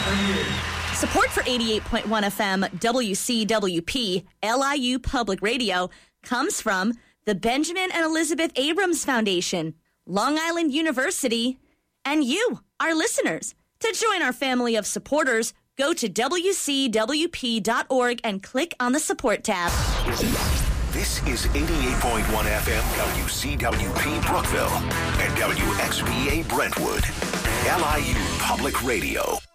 Support for 88.1 FM WCWP LIU Public Radio comes from the Benjamin and Elizabeth Abrams Foundation, Long Island University, and you, our listeners. To join our family of supporters, go to WCWP.org and click on the support tab. This is 88.1 FM WCWP Brookville and WXVA Brentwood, LIU Public Radio.